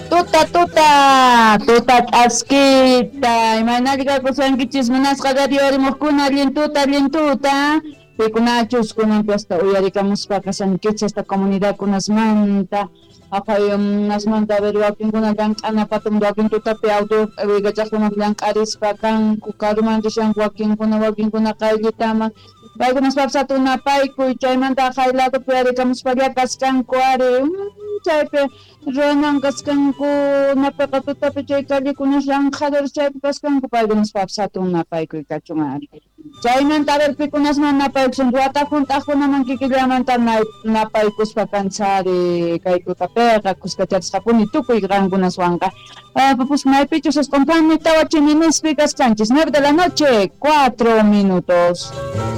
Tuta k'askita, imanalika kusankichis munasqa radiorimukuna allintuta, pikunachus kunanpi hasta uyarikamuspa kasankichis hasta comunidad kunasmanta, aqay nasmanta a ver wakinkuna llank'ana patum wakin tutapi auto wiqachaqkunak llank'arispa kanku karuman rishanku wakinkuna qayllitaman paykunaspapas hatunapaykuy chaymanta hayladopi uyarikamuspallapas kaskanku ari chaypi ruanan kaskankunapiqa tutapi chay kallikunas llanqadores chaypi kaskanku paykunaspapas hatunapaykuy kachun ari chaymanta a ver pikunasman napaykusun watakuntaqkunaman kikillamanta napaykuspa kansari kay tutapiqa kuskacharisqapuni tukuy qankunaswanqa pues maypichus espontáneo tawachininispi kaskanchis 9 de la noche 4 minutos.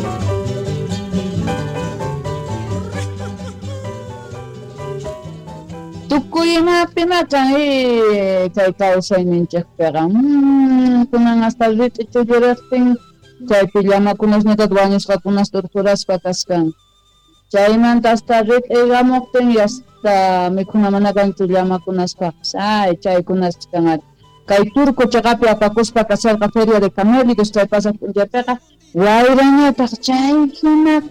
Tukuymanpiqa kay kawsayninchikpiqa kunan hasta rit'ichu yuriqtin chaypi llamakunasñataq wañusqakunas torturaspa kaskan chaymanta hasta rit'igamuqtin y hasta mikhuna mana kanchu llamakunaspaqpas chaykunas kan kay turco chaqapi apakuspa kasarqa feria de camélicos chay pasaq punchaypiqa wayrañataq chay hina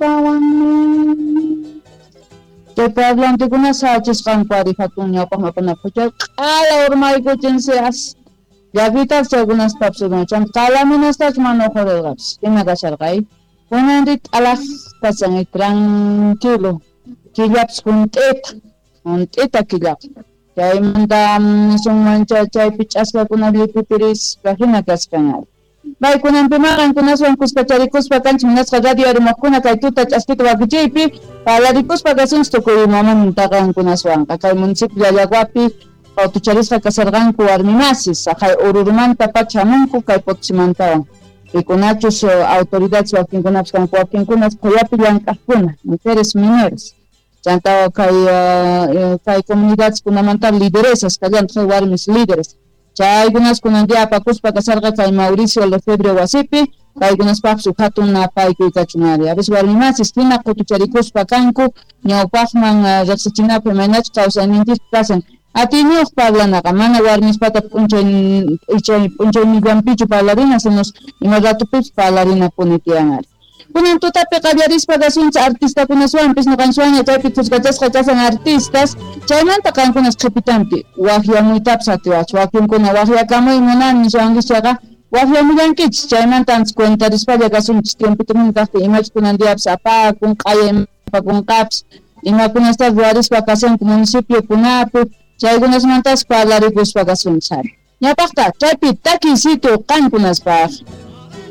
kallpawanmi chay parlantikunas sachisqanku ari hatun ñawpaqmakunapi chay q'ala urmaykuchinsias llakitas chaykunaspapas chan qalaminastach mana uquriqapis ima kasharqay kunanri t'alaq kasan tranquilo killapas hunt'ita killaqa chaymanta sunmancha chaypi ch'askakuna llipipirisqa hina kaskan ari paykunanpimaqa qankunaswan kuskacharikuspa kanchis munasqa radio rimuqkuna kay tuta ch'askita wakichiypi parlarikuspa kasunchis tukuy imamantaqa qankunaswanqa kay municipio Yallaguapi tucharisqa kasarqanku warmimasis kay Ururumanta pachamunku kay Potosimantawan pikunachus autoridades wakinkunapas kanku wakinkunas quyapi llank'aqkuna mujeres menores chantawa kay comunidades kunamanta lideresas kallanta warmis líderes chaykunas kunanlla apakuspa kasarqa kay Mauricio Lefebvre wasipi kaykunaspapas hatun napaykuy kachun ari a veces warmimasis hina qutucharikuspa kanku ñawpaqman riqsichinapi imaynachu kawsayninchis kasan atiniuq parlanaqa mana warmispata p'unchaynillanpichu parlarina sino ima ratupipas parlarinapunin tiyan ari kunan tutapi qallarispa kasunchis artistakunaswanpis nuqanchikwanña chaypi kuskachasqa kasan artistas chaymanta qankunas qhipitanpi waqyamuytapas atiwachus wakinkuna waqyakamuyta munani nishuwankichayqa waqyamullankichis chaymanta anchis cuentarispalla kasunchis tiempitumun kaqti imachu kunandiapas apakun q'aya imapakunqapas imakunastas ruwarispa kasanku municipiokunapi chaykunasmantas parlarikuspa kasunchis ari ñapaqta chaypi takiy sitio qankunaspaq